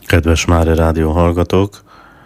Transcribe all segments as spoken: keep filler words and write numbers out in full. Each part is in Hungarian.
Kedves Mária Rádió hallgatók!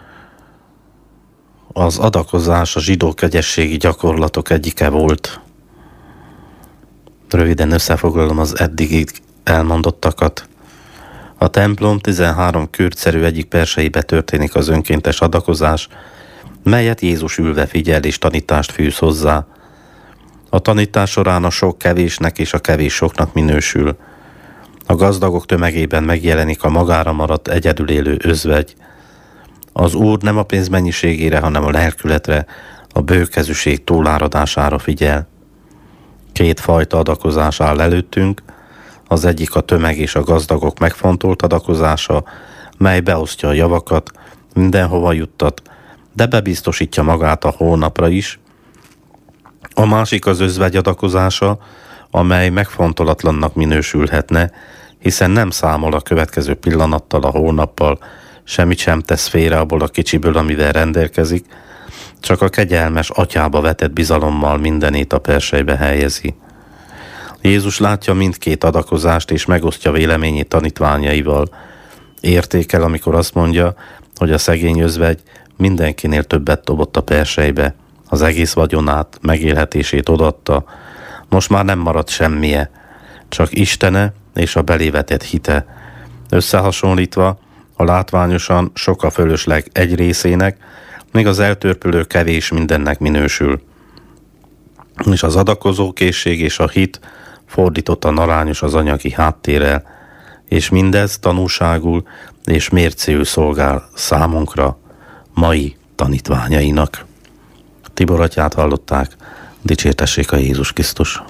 Az adakozás a zsidó kegyességi gyakorlatok egyike volt. Röviden összefoglalom az eddigi elmondottakat. A templom tizenhárom kürtszerű egyik perseibe történik az önkéntes adakozás, melyet Jézus ülve figyel és tanítást fűz hozzá. A tanítás során a sok kevésnek és a kevés soknak minősül. A gazdagok tömegében megjelenik a magára maradt egyedül élő özvegy. Az Úr nem a pénz mennyiségére, hanem a lelkületre, a bőkezűség túláradására figyel. Két fajta adakozás áll előttünk, az egyik a tömeg és a gazdagok megfontolt adakozása, mely beosztja a javakat, mindenhova juttat, de bebiztosítja magát a holnapra is. A másik az özvegy adakozása, amely megfontolatlannak minősülhetne, hiszen nem számol a következő pillanattal, a holnappal, semmit sem tesz félre abból a kicsiből, amivel rendelkezik, csak a kegyelmes atyába vetett bizalommal mindenét a persejbe helyezi. Jézus látja mindkét adakozást, és megosztja véleményét tanítványaival. Értékel, amikor azt mondja, hogy a szegény özvegy mindenkinél többet dobott a persejbe, az egész vagyonát, megélhetését odaadta, most már nem maradt semmije, csak Istene és a belévetett hite. Összehasonlítva, a látványosan sok a fölösleg egy részének, még az eltörpülő kevés mindennek minősül. És az adakozókészség és a hit fordítottan arányos az anyagi háttérrel, és mindez tanúságul és mércéül szolgál számunkra, mai tanítványainak. Tibor atyát hallották, dicsértessék a Jézus Krisztus!